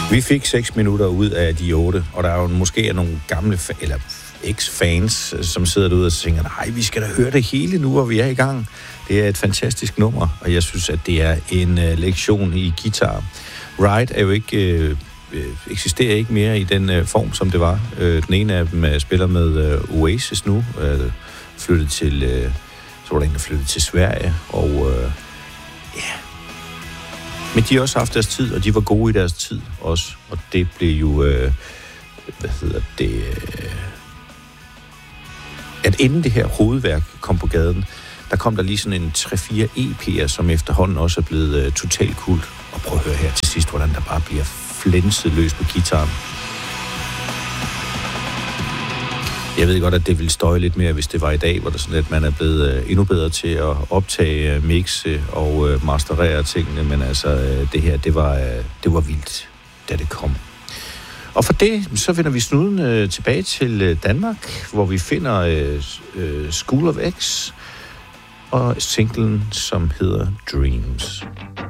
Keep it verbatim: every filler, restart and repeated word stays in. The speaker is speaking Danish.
Vi fik seks minutter ud af de otte, og der er jo måske nogle gamle, fa- eller eks-fans, som sidder derude og tænker, nej, vi skal da høre det hele nu, hvor vi er i gang. Det er et fantastisk nummer, og jeg synes, at det er en uh, lektion i guitar. Ride er jo ikke, uh, eksisterer ikke mere i den uh, form, som det var. Uh, den ene af dem uh, spiller med uh, Oasis nu, uh, flyttet til, uh, så var der en, der flyttede til Sverige, og uh, ja... Yeah. Men de har også haft deres tid, og de var gode i deres tid også. Og det blev jo, øh, hvad hedder det, øh, at inden det her hovedværk kom på gaden, der kom der lige sådan en tre fire E P'er, som efterhånden også er blevet øh, totalt kult. Og prøv at høre her til sidst, hvordan der bare bliver flænset løs på guitaren. Jeg ved godt, at det ville støje lidt mere, hvis det var i dag, hvor det sådan, at man er blevet øh, endnu bedre til at optage, øh, mixe og øh, masterere tingene, men altså øh, det her, det var, øh, det var vildt, da det kom. Og for det, så vender vi snuden øh, tilbage til øh, Danmark, hvor vi finder øh, øh, School of X og singlen, som hedder Dreams.